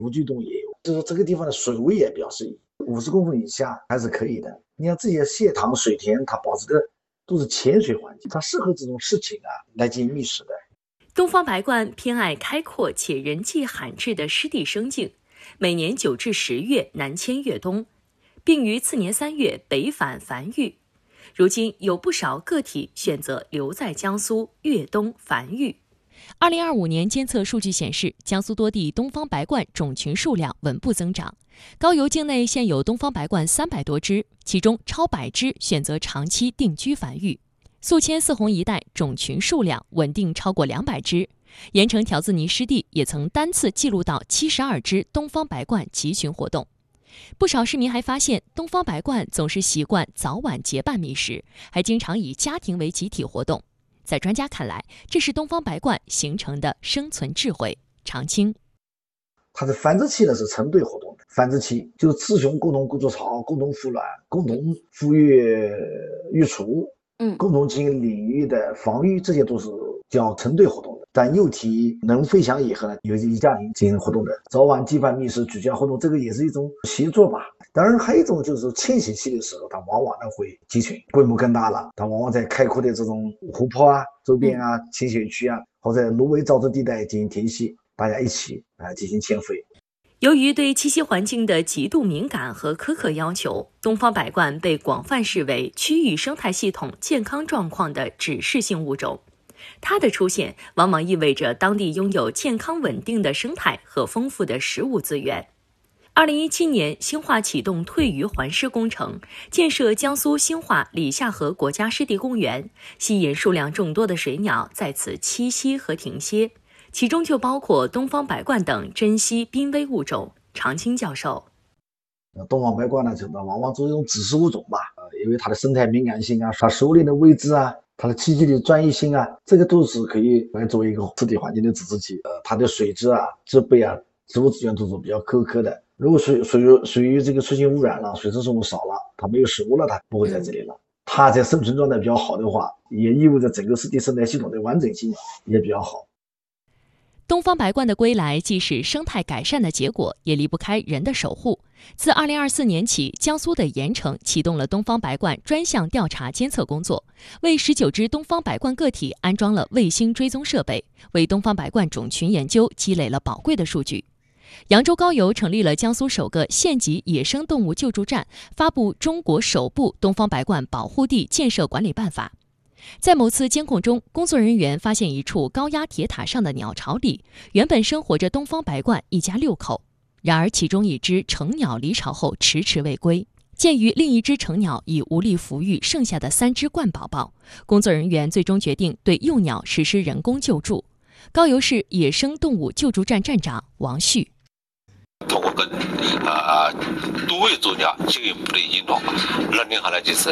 无居洞也有，就是说这个地方的水位也比较适宜，50公分以下还是可以的。你像这些蟹塘、水田，它保持的都是浅水环境，它适合这种事情来进行觅食的。 东方白鹳偏爱开阔且人迹罕至的湿地生境，每年9至10月南迁越冬，并于次年3月北返繁育。如今有不少个体选择留在江苏越冬繁育。2025年监测数据显示，江苏多地东方白鹳种群数量稳步增长。高邮境内现有东方白鹳300多只，其中超100只选择长期定居繁育。宿迁泗洪一带种群数量稳定超过200只。盐城条子泥湿地也曾单次记录到72只东方白鹳集群活动。不少市民还发现，东方白鹳总是习惯早晚结伴觅食，还经常以家庭为集体活动。在专家看来，这是东方白鹳形成的生存智慧。常青， 它的繁殖期呢是成对活动的，繁殖期就是雌雄共同筑巢、共同孵卵、共同孵育育雏，共同进行领域的防御，这些都是叫成对活动的。但幼体能飞翔以后呢，有以家庭进行活动的，早晚结伴觅食、举家活动，这个也是一种协作吧。当然还有一种就是迁徙期的时候，它往往呢会集群，规模更大了，它往往在开阔的这种湖泊周边迁徙区或者芦苇沼泽地带进行停息，大家一起进行迁飞。 由于对栖息环境的极度敏感和苛刻要求，东方白鹳被广泛视为区域生态系统健康状况的指示性物种。它的出现往往意味着当地拥有健康稳定的生态和丰富的食物资源。2017年，兴化启动退渔环湿工程，建设江苏兴化里下河国家湿地公园，吸引数量众多的水鸟在此栖息和停歇，其中就包括东方白鹳等珍稀濒危物种。常青教授， 东方白鹳呢，往往作为一种指示物种吧，因为它的生态敏感性它狩猎的位置它的栖息地专一性这个都是可以来作为一个湿地环境的指示器。它的水质植被植物资源都是比较苛刻的。如果水域这个水性污染了，水生生物少了，它没有食物了，它不会在这里了。它在生存状态比较好的话，也意味着整个湿地生态系统的完整性也比较好。 东方白鹳的归来既是生态改善的结果，也离不开人的守护。自2024年起，江苏的盐城启动了东方白鹳专项调查监测工作，为19只东方白鹳个体安装了卫星追踪设备，为东方白鹳种群研究积累了宝贵的数据。扬州高邮成立了江苏首个县级野生动物救助站，发布中国首部东方白鹳保护地建设管理办法。在某次监控中，工作人员发现一处高压铁塔上的鸟巢里，原本生活着东方白鹳一家6口。然而其中一只成鸟离巢后迟迟未归，鉴于另一只成鸟已无力抚育剩下的3只鹳宝宝，工作人员最终决定对幼鸟实施人工救助。高邮市野生动物救助站站长王旭， 通过跟多位专家进一步的引导，认定下来就是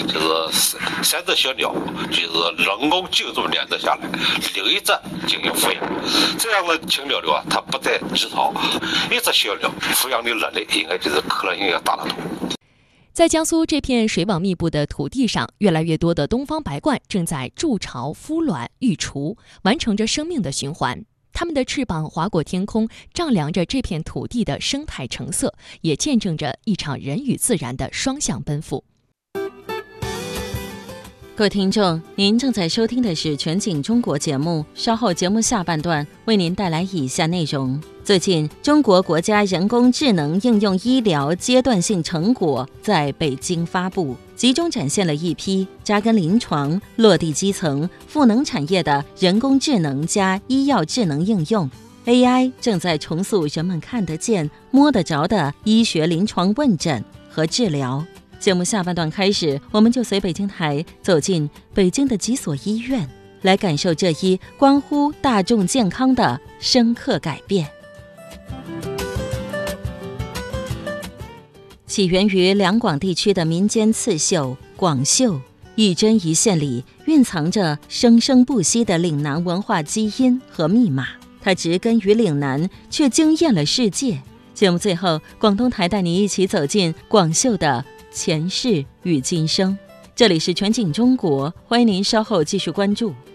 3只小鸟就是人工救助2只下来，留一只进行抚养。这样的禽鸟它不再离巢，一只小鸟抚养的能力应该就是可能性要大得多。 在江苏这片水网密布的土地上，越来越多的东方白鹳正在筑巢、孵卵、育雏，完成着生命的循环。它们的翅膀划过天空，丈量着这片土地的生态成色，也见证着一场人与自然的双向奔赴。 各位听众，您正在收听的是全景中国节目，稍后节目下半段为您带来以下内容。最近，中国国家人工智能应用医疗阶段性成果在北京发布，集中展现了一批扎根临床、落地基层、赋能产业的人工智能加医药智能应用。AI 正在重塑人们看得见、摸得着的医学临床问诊和治疗。节目下半段开始，我们就随北京台走进北京的几所医院，来感受这一关乎大众健康的深刻改变。起源于两广地区的民间刺绣广绣，一针一线里蕴藏着生生不息的岭南文化基因和密码，它植根于岭南，却惊艳了世界。节目最后，广东台带你一起走进广绣的前世与今生。这里是全景中国，欢迎您稍后继续关注。